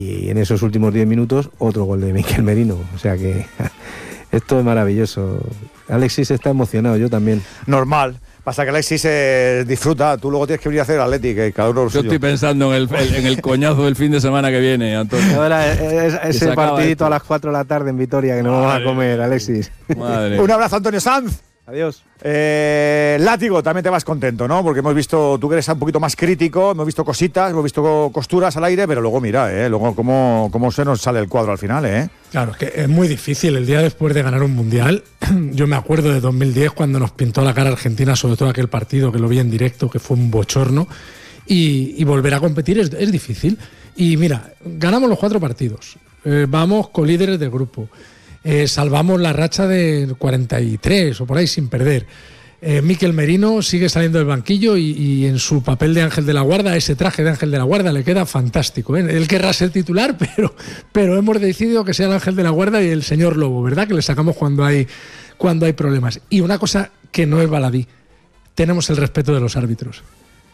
Y en esos últimos 10 minutos, otro gol de Mikel Merino. O sea que esto es maravilloso. Alexis está emocionado, yo también. Normal. Pasa que Alexis disfruta, tú luego tienes que venir a hacer Atlético y cada uno Yo estoy pensando en el coñazo del fin de semana que viene, Antonio. Ahora, ese partidito a las 4 de la tarde en Vitoria que nos vamos a comer, Alexis. Un abrazo, Antonio Sanz. Adiós. Látigo, también te vas contento, ¿no? Porque hemos visto, tú que eres un poquito más crítico, hemos visto cositas, hemos visto costuras al aire, pero luego mira, luego cómo se nos sale el cuadro al final, ¿eh? Claro, es que es muy difícil el día después de ganar un mundial. Yo me acuerdo de 2010 cuando nos pintó la cara Argentina, sobre todo aquel partido que lo vi en directo, que fue un bochorno, y volver a competir es difícil. Y mira, ganamos los 4 partidos, vamos colíderes del grupo. Salvamos la racha de 43 o por ahí sin perder. Mikel Merino sigue saliendo del banquillo y en su papel de ángel de la guarda, ese traje de ángel de la guarda le queda fantástico, ¿eh? Él querrá ser titular, pero hemos decidido que sea el ángel de la guarda y el señor Lobo, ¿verdad? Que le sacamos cuando hay problemas. Y una cosa que no es baladí, tenemos el respeto de los árbitros.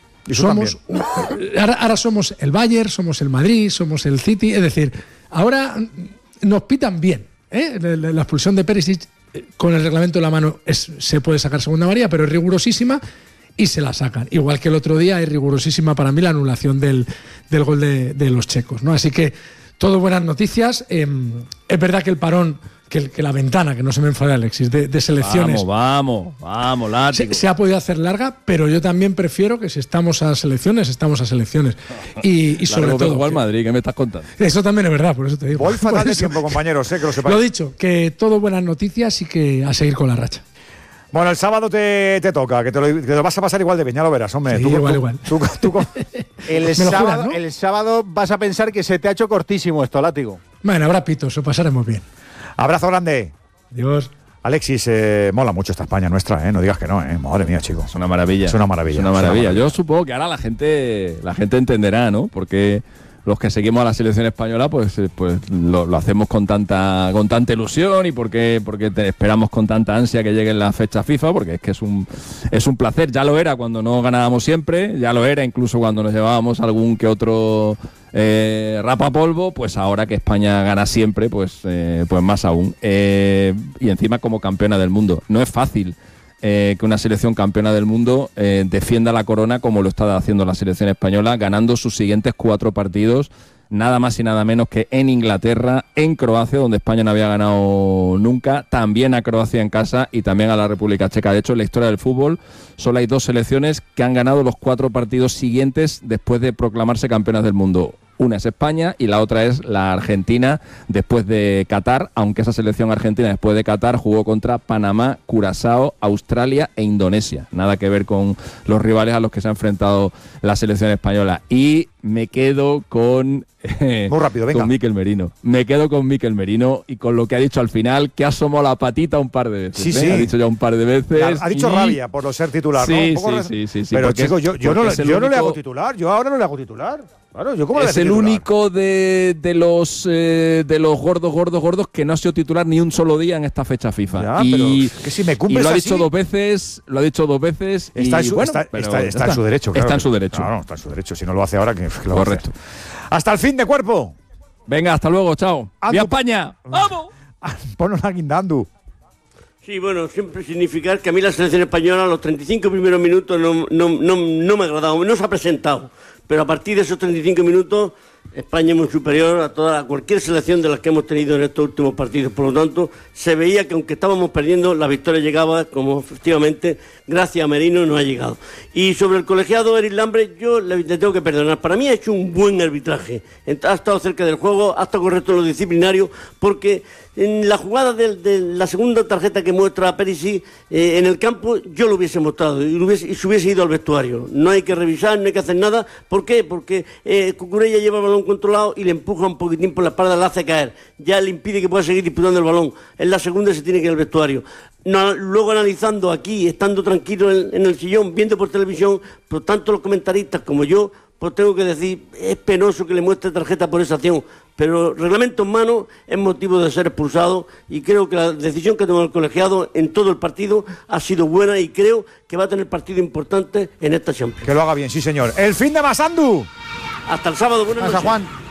Ahora somos el Bayern, somos el Madrid, somos el City, es decir, ahora nos pitan bien. La expulsión de Perisic con el reglamento en la mano se puede sacar segunda amarilla, pero es rigurosísima y se la sacan. Igual que el otro día es rigurosísima para mí la anulación del gol de los checos, ¿no? Así que todo buenas noticias. Es verdad que el parón, que la ventana, que no se me enfade Alexis, de selecciones. Vamos, Látigo. Se ha podido hacer larga, pero yo también prefiero que si estamos a selecciones, estamos a selecciones. Y sobre todo. Igual Madrid, ¿qué me estás contando? Eso también es verdad, por eso te digo. Voy fatal de tiempo, compañeros, que lo sepáis. Lo dicho, que todo buenas noticias y que a seguir con la racha. Bueno, el sábado te toca, que te lo vas a pasar igual de bien, ya lo verás, hombre. Sí, tú, igual. El sábado vas a pensar que se te ha hecho cortísimo esto, Látigo. Bueno, habrá pitos, lo pasaremos bien. Abrazo grande. Adiós. Alexis, mola mucho esta España nuestra, no digas que no, madre mía, chicos. Es una maravilla. Es una maravilla. Yo supongo que ahora la gente entenderá, ¿no? Porque los que seguimos a la selección española, pues lo hacemos con tanta ilusión y porque esperamos con tanta ansia que lleguen las fechas FIFA, porque es que es un placer. Ya lo era cuando no ganábamos siempre, ya lo era incluso cuando nos llevábamos algún que otro rapapolvo, pues ahora que España gana siempre, pues más aún. Y encima como campeona del mundo. No es fácil que una selección campeona del mundo defienda la corona como lo está haciendo la selección española, ganando sus siguientes 4 partidos, nada más y nada menos que en Inglaterra, en Croacia, donde España no había ganado nunca, también a Croacia en casa y también a la República Checa. De hecho, en la historia del fútbol solo hay 2 selecciones que han ganado los 4 partidos siguientes después de proclamarse campeonas del mundo. Una es España y la otra es la Argentina después de Qatar, aunque esa selección argentina después de Qatar jugó contra Panamá, Curazao, Australia e Indonesia. Nada que ver con los rivales a los que se ha enfrentado la selección española. Y me quedo con muy rápido, venga. Con Mikel Merino. Me quedo con Mikel Merino y con lo que ha dicho al final, que ha asomado la patita un par de veces. Sí. Ha dicho ya un par de veces. Ha dicho rabia por no ser titular, sí, ¿no? Sí. Pero chicos, yo no le hago titular. Yo ahora no le hago titular. Claro, ¿yo cómo es el único de los gordos que no ha sido titular ni un solo día en esta fecha FIFA. Ya, y que si me cumples lo ha así, dicho dos veces. Está en su derecho. Claro, está en su derecho. No, está en su derecho. Si no lo hace ahora, que lo correcto. Hasta el fin de cuerpo. Venga, hasta luego, chao. ¡Viva España! ¡Vamos! Ponnos a guindando. Sí, bueno, siempre significar que a mí la selección española los 35 primeros minutos no me ha agradado, no se ha presentado. Pero a partir de esos 35 minutos, España es muy superior a cualquier selección de las que hemos tenido en estos últimos partidos. Por lo tanto, se veía que aunque estábamos perdiendo, la victoria llegaba, como efectivamente, gracias a Merino, no ha llegado. Y sobre el colegiado Eric Lambre, yo le tengo que perdonar. Para mí ha hecho un buen arbitraje. Ha estado cerca del juego, ha estado correcto en lo disciplinario, porque en la jugada de la segunda tarjeta que muestra Perisic en el campo, yo lo hubiese mostrado y se hubiese ido al vestuario. No hay que revisar, no hay que hacer nada. ¿Por qué? Porque Cucurella lleva el balón controlado y le empuja un poquitín por la espalda, la hace caer. Ya le impide que pueda seguir disputando el balón. En la segunda se tiene que ir al vestuario. No, luego analizando aquí, estando tranquilo en el sillón, viendo por televisión, pues tanto los comentaristas como yo, pues tengo que decir, es penoso que le muestre tarjeta por esa acción, pero reglamento en mano es motivo de ser expulsado y creo que la decisión que ha tomado el colegiado en todo el partido ha sido buena y creo que va a tener partido importante en esta Champions. Que lo haga bien, sí señor. El fin de Masandu. Hasta el sábado, buenas noches. Juan.